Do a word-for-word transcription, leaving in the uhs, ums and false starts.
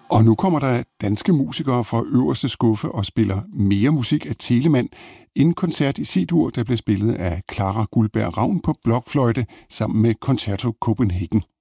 Og nu kommer der danske musikere fra øverste skuffe og spiller mere musik af Telemann. En koncert i C-dur, der blev spillet af Clara Guldberg Ravn på blokfløjte sammen med Concerto Copenhagen.